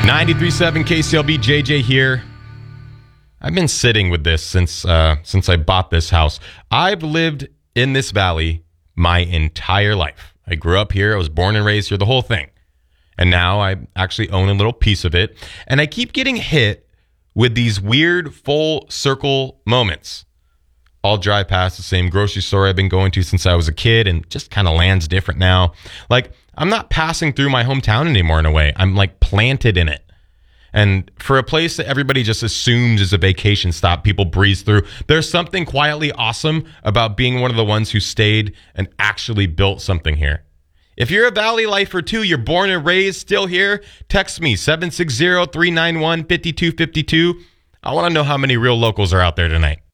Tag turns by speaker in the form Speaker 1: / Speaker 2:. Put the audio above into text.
Speaker 1: 93.7 KCLB, JJ here. I've been sitting with this since I bought this house. I've lived in this valley my entire life. I grew up here. I was born and raised here, the whole thing. And now I actually own a little piece of it. And I keep getting hit with these weird full circle moments. I'll drive past the same grocery store I've been going to since I was a kid and just kind of lands different now. Like, I'm not passing through my hometown anymore in a way. I'm like planted in it. And for a place that everybody just assumes is a vacation stop, people breeze through. There's something quietly awesome about being one of the ones who stayed and actually built something here. If you're a Valley lifer too, you're born and raised still here, text me 760-391-5252. I want to know how many real locals are out there tonight.